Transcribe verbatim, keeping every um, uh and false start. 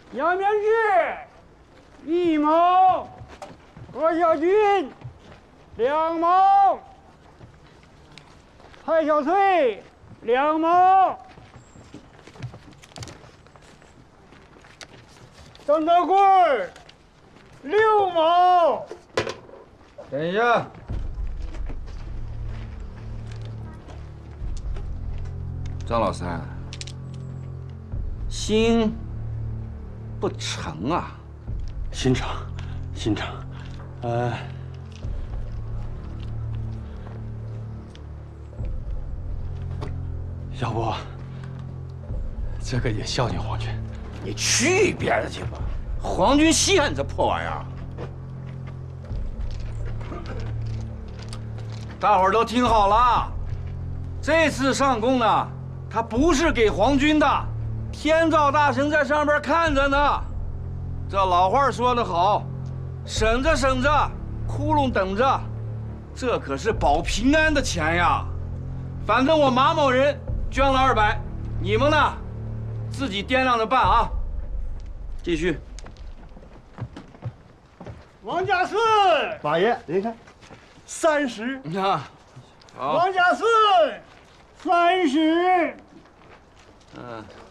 杨明志一毛，何小军两毛，蔡小翠两毛，张德贵六毛。 等一下，张老三，心不成啊。 心诚，心诚，呃，要不这个也孝敬皇军？ 你去一边的去吧，皇军稀罕这破玩意儿。大伙儿都听好了，这次上贡呢，他不是给皇军的，天照大神在上边看着呢。这老话说得好，省着省着，窟窿等着，这可是保平安的钱呀。反正我马某人捐了二百，你们呢，自己掂量着办啊。继续。 王家四， 马爷，您看，三十。 你看，好， 王家四，三十。 嗯。